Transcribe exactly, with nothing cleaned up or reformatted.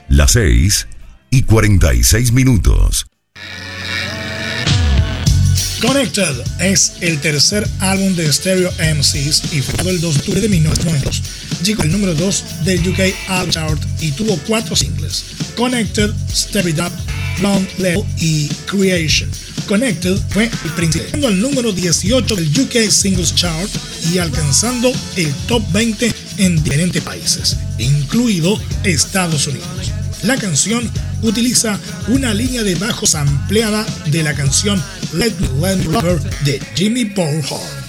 Las seis y cuarenta y seis minutos. Connected es el tercer álbum de Stereo M Cs y fue el dos de octubre de mil novecientos noventa y dos. Llegó al número dos del U K Album Chart y tuvo cuatro singles: Connected, Step It Up, Long Level y Creation. Connected fue el principal al número dieciocho del U K Singles Chart y alcanzando el top veinte en diferentes países, incluido Estados Unidos. La canción utiliza una línea de bajos ampliada de la canción Let Me Land Rover de Jimmy Paul Horn.